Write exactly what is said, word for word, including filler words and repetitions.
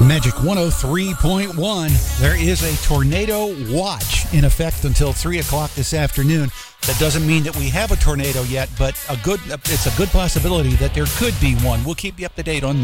Magic one oh three point one. There is a tornado watch in effect until three o'clock this afternoon. That doesn't mean that we have a tornado yet, but a good it's a good possibility that there could be one. We'll keep you up to date on